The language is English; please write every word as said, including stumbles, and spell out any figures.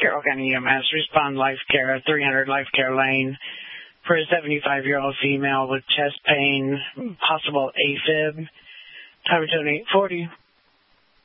Carroll County E M S, Respond Life Care, three hundred Life Care Lane, for a seventy-five-year-old female with chest pain, possible AFib. Time between eight forty